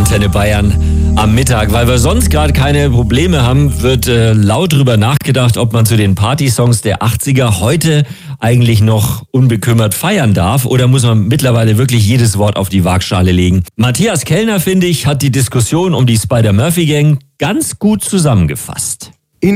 Antenne Bayern am Mittag. Weil wir sonst gerade keine Probleme haben, wird laut drüber nachgedacht, ob man zu den Partysongs der 80er heute eigentlich noch unbekümmert feiern darf oder muss man mittlerweile wirklich jedes Wort auf die Waagschale legen. Matthias Kellner, finde ich, hat die Diskussion um die Spider-Murphy-Gang ganz gut zusammengefasst.